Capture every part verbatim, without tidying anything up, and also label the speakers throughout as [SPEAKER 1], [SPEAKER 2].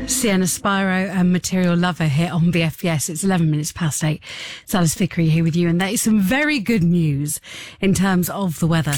[SPEAKER 1] Sienna Spyro and Material Lover here on B F B S. It's eleven minutes past eight. It's Alice Vickery here with you, and there is some very good news in terms of the weather.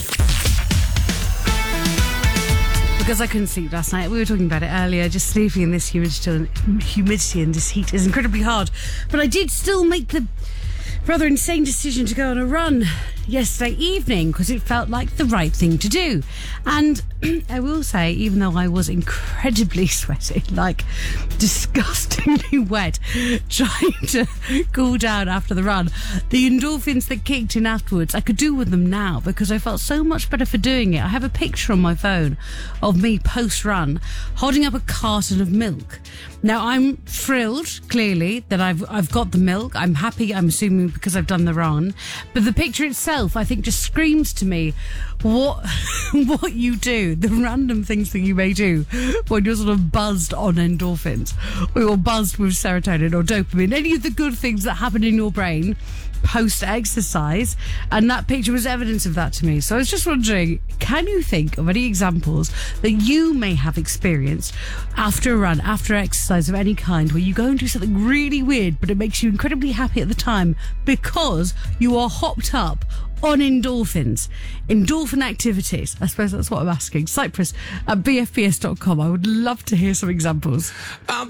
[SPEAKER 1] Because I couldn't sleep last night. We were talking about it earlier. Just sleeping in this humidity, humidity and this heat is incredibly hard. But I did still make the rather insane decision to go on a run yesterday evening because it felt like the right thing to do. And I will say, even though I was incredibly sweaty, like disgustingly wet, trying to cool down after the run, the endorphins that kicked in afterwards, I could do with them now because I felt so much better for doing it. I have a picture on my phone of me post-run holding up a carton of milk. Now, I'm thrilled, clearly, that I've I've got the milk. I'm happy, I'm assuming, because I've done the run. But the picture itself, I think, just screams to me what what you do, the random things that you may do when you're sort of buzzed on endorphins, or you're buzzed with serotonin or dopamine, any of the good things that happen in your brain post-exercise, and that picture was evidence of that to me. So I was just wondering, can you think of any examples that you may have experienced after a run, after exercise of any kind, where you go and do something really weird, but it makes you incredibly happy at the time because you are hopped up on endorphins, endorphin activities? I suppose that's what I'm asking. Cyprus at b f b s dot com. I would love to hear some examples. Um,